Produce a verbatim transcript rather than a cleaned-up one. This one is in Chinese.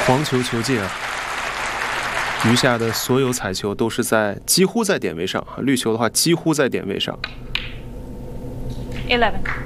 黄球球界啊，余下的所有彩球都是在几乎在点位上，绿球的话几乎在点位上。 eleven